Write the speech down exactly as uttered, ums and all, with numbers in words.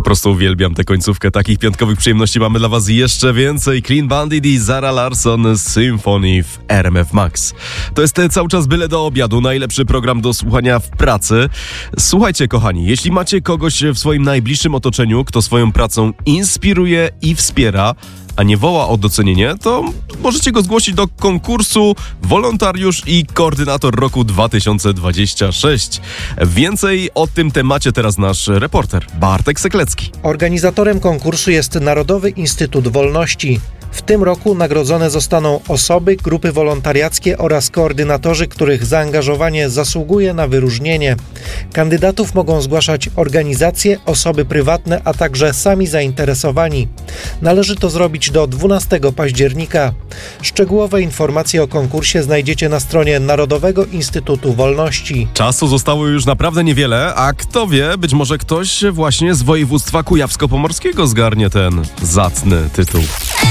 prostu uwielbiam tę końcówkę. Takich piątkowych przyjemności mamy dla was jeszcze więcej. Clean Bandit i Zara Larsson Symphony w R M F Max. To jest cały czas byle do obiadu. Najlepszy program do słuchania w pracy. Słuchajcie, kochani, jeśli macie kogoś w swoim najbliższym otoczeniu, kto swoją pracą inspiruje i wspiera, a nie woła o docenienie, to możecie go zgłosić do konkursu Wolontariusz i Koordynator roku dwa tysiące dwudziestego szóstego. Więcej o tym temacie teraz nasz reporter Bartek Seklecki. Organizatorem konkursu jest Narodowy Instytut Wolności. W tym roku nagrodzone zostaną osoby, grupy wolontariackie oraz koordynatorzy, których zaangażowanie zasługuje na wyróżnienie. Kandydatów mogą zgłaszać organizacje, osoby prywatne, a także sami zainteresowani. Należy to zrobić do dwunastego października. Szczegółowe informacje o konkursie znajdziecie na stronie Narodowego Instytutu Wolności. Czasu zostało już naprawdę niewiele, a kto wie, być może ktoś właśnie z województwa kujawsko-pomorskiego zgarnie ten zacny tytuł.